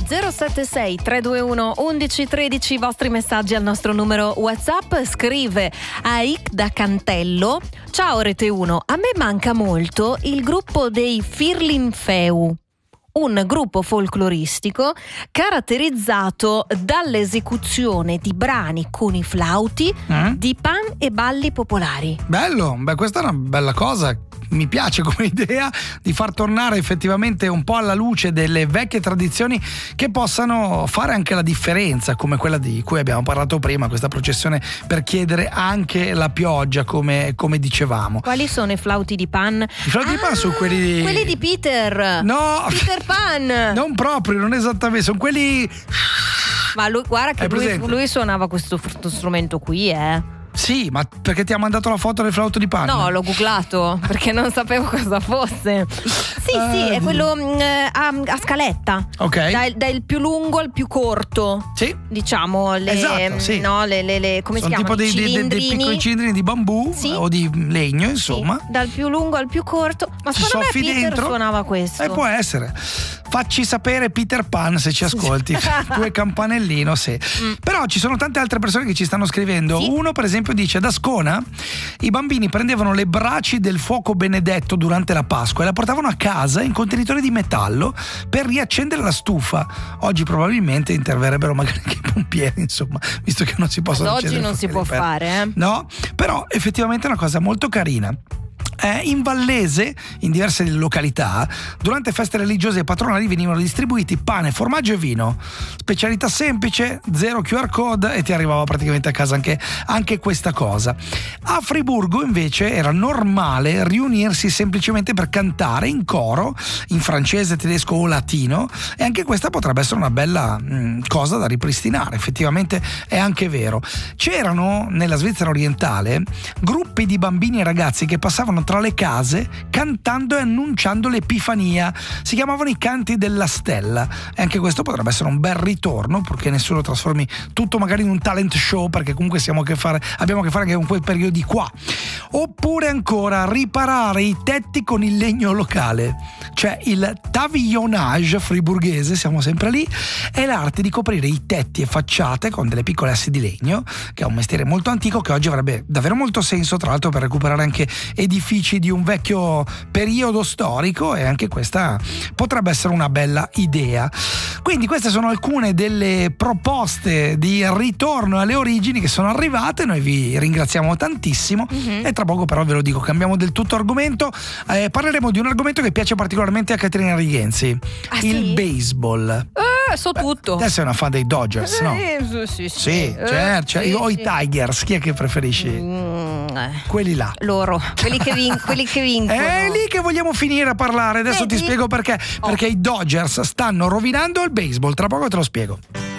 076 321 1113, i vostri messaggi al nostro numero WhatsApp. Scrive Aik da Cantello: ciao Rete 1, a me manca molto il gruppo dei Firlinfeu, un gruppo folcloristico caratterizzato dall'esecuzione di brani con i flauti di pan e balli popolari. Bello, questa è una bella cosa. Mi piace come idea di far tornare effettivamente un po' alla luce delle vecchie tradizioni che possano fare anche la differenza, come quella di cui abbiamo parlato prima, questa processione per chiedere anche la pioggia, come dicevamo. Quali sono i flauti di pan? I flauti di pan sono quelli di Peter. No, Peter Pan. Non proprio, non esattamente, sono quelli. Ma lui, guarda che lui suonava questo strumento qui, Sì, ma perché ti ha mandato la foto del flauto di pan? No, l'ho googlato perché non sapevo cosa fosse. Sì, è quello a scaletta. Ok. Dal più lungo al più corto. Sì. Diciamo esatto, sì. No, come sono si chiamano? Tipo dei piccoli cilindrini di bambù, sì, o di legno, insomma. Sì, dal più lungo al più corto. Ma secondo me Peter dentro, suonava questo. Può essere. Facci sapere, Peter Pan, se ci ascolti. Tu e Campanellino, sì. Però ci sono tante altre persone che ci stanno scrivendo. Sì. Uno, per esempio, dice: ad Ascona i bambini prendevano le braci del fuoco benedetto durante la Pasqua e la portavano a casa in contenitori di metallo per riaccendere la stufa. Oggi probabilmente interverrebbero magari anche i pompieri, insomma, visto che non si possono accendere. Oggi non si può fare, No, però effettivamente è una cosa molto carina. In Vallese, in diverse località, durante feste religiose e patronali venivano distribuiti pane, formaggio e vino. Specialità semplice, 0 QR code e ti arrivava praticamente a casa anche questa cosa. A Friburgo invece era normale riunirsi semplicemente per cantare in coro in francese, tedesco o latino, e anche questa potrebbe essere una bella cosa da ripristinare. Effettivamente è anche vero. C'erano nella Svizzera orientale gruppi di bambini e ragazzi che passavano tra le case cantando e annunciando l'Epifania. Si chiamavano i canti della stella, e anche questo potrebbe essere un bel ritorno, purché nessuno trasformi tutto magari in un talent show, perché comunque abbiamo a che fare anche con quei periodi qua. Oppure ancora riparare i tetti con il legno locale, cioè il tavillonage friburghese, siamo sempre lì, è l'arte di coprire i tetti e facciate con delle piccole assi di legno, che è un mestiere molto antico che oggi avrebbe davvero molto senso, tra l'altro per recuperare anche edifici di un vecchio periodo storico, e anche questa potrebbe essere una bella idea. Quindi queste sono alcune delle proposte di ritorno alle origini che sono arrivate. Noi vi ringraziamo tantissimo e tra poco però ve lo dico, cambiamo del tutto argomento, parleremo di un argomento che piace particolarmente a Caterina Righenzi, il baseball. So tutto. Adesso è una fan dei Dodgers, no? Sì, certo. O i Tigers, chi è che preferisci? Quelli là. Loro, quelli che vincono. È lì che vogliamo finire a parlare. Adesso ti spiego perché. Perché i Dodgers stanno rovinando il baseball. Tra poco te lo spiego.